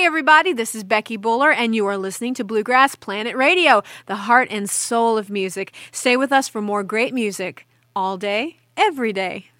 everybody, this is Becky Buller, and you are listening to Bluegrass Planet Radio, the heart and soul of music. Stay with us for more great music all day, every day.